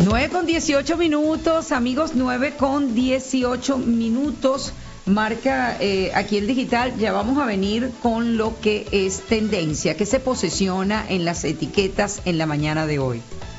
9:18, amigos, 9:18. Marca aquí el digital. Ya vamos a venir con lo que es tendencia, que se posiciona en las etiquetas en la mañana de hoy.